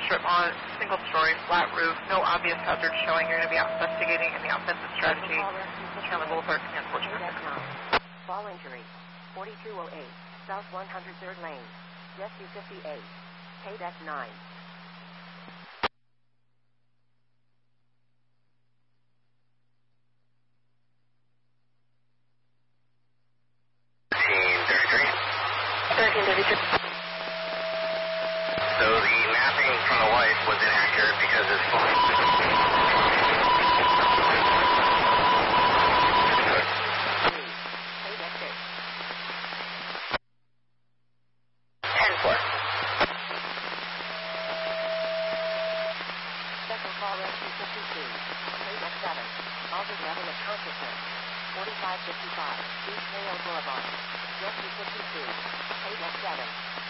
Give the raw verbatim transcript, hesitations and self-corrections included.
strip mall, single story, flat roof, no obvious hazards showing. You're going to be out investigating in the offensive strategy. Chandler Boulevard, Command Fort. Fall injury, forty-two oh eight, South one hundred third Lane, Rescue fifty-eight, K D E C nine. thirteen thirty-three. So the mapping from the wife was inaccurate because it's full. ten four. Special call rescue fifty-two, K D E C seven, altered level of consciousness, forty-five fifty-five, East Mayo Boulevard, rescue fifty-two, K D E C seven.